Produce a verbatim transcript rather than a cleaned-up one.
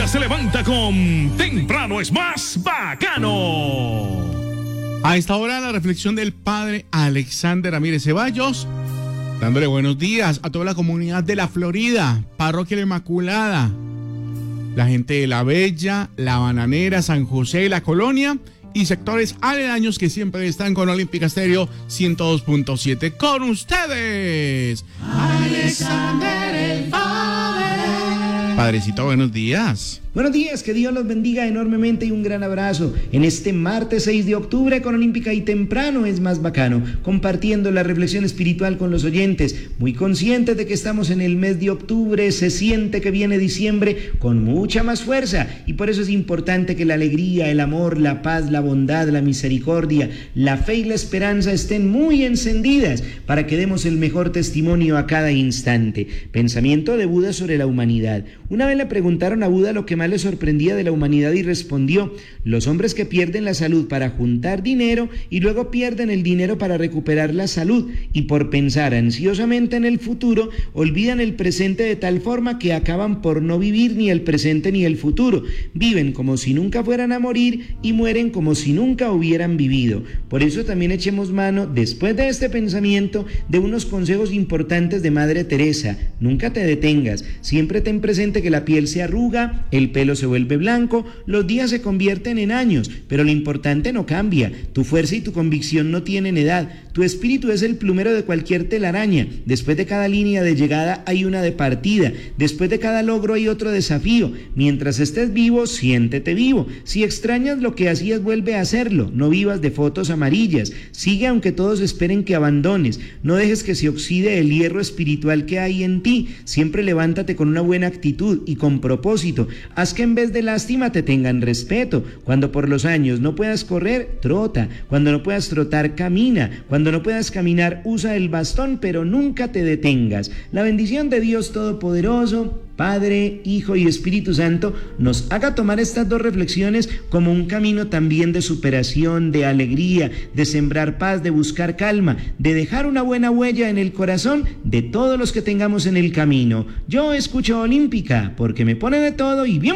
día se levanta con Temprano es más bacano. A esta hora la reflexión del padre Alexander Ramírez Ceballos, dándole buenos días a toda la comunidad de la Florida, Parroquia La Inmaculada, la gente de La Bella, La Bananera, San José, La Colonia y sectores aledaños que siempre están con Olímpica Estéreo ciento dos punto siete. Con ustedes, Alexander el Padre. Padrecito, buenos días. Buenos días, que Dios los bendiga enormemente y un gran abrazo en este martes seis de octubre con Olímpica y Temprano es más bacano, compartiendo la reflexión espiritual con los oyentes, muy conscientes de que estamos en el mes de octubre, se siente que viene diciembre con mucha más fuerza y por eso es importante que la alegría, el amor, la paz, la bondad, la misericordia, la fe y la esperanza estén muy encendidas para que demos el mejor testimonio a cada instante. Pensamiento de Buda sobre la humanidad. Una vez le preguntaron a Buda lo que más le sorprendía de la humanidad y respondió: los hombres que pierden la salud para juntar dinero y luego pierden el dinero para recuperar la salud y por pensar ansiosamente en el futuro olvidan el presente de tal forma que acaban por no vivir ni el presente ni el futuro, viven como si nunca fueran a morir y mueren como si nunca hubieran vivido. Por eso también echemos mano, después de este pensamiento, de unos consejos importantes de Madre Teresa. Nunca te detengas, siempre ten presente que la piel se arruga, el pelo se vuelve blanco, los días se convierten en años, pero lo importante no cambia. Tu fuerza y tu convicción no tienen edad. Tu espíritu es el plumero de cualquier telaraña. Después de cada línea de llegada hay una de partida. Después de cada logro hay otro desafío. Mientras estés vivo, siéntete vivo. Si extrañas lo que hacías, vuelve a hacerlo. No vivas de fotos amarillas. Sigue aunque todos esperen que abandones. No dejes que se oxide el hierro espiritual que hay en ti. Siempre levántate con una buena actitud y con propósito. Haz que en vez de lástima te tengan respeto. Cuando por los años no puedas correr, trota. Cuando no puedas trotar, camina. Cuando no puedas caminar, usa el bastón, pero nunca te detengas. La bendición de Dios Todopoderoso, Padre, Hijo y Espíritu Santo, nos haga tomar estas dos reflexiones como un camino también de superación, de alegría, de sembrar paz, de buscar calma, de dejar una buena huella en el corazón de todos los que tengamos en el camino. Yo escucho Olímpica porque me pone de todo y bien